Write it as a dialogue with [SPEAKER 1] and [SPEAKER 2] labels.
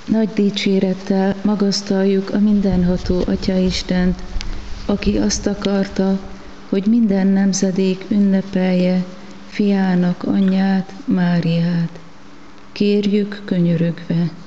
[SPEAKER 1] Nagy dicsérettel magasztaljuk a mindenható Atyaistent, aki azt akarta, hogy minden nemzedék ünnepelje fiának anyját, Máriát. Kérjük könyörögve.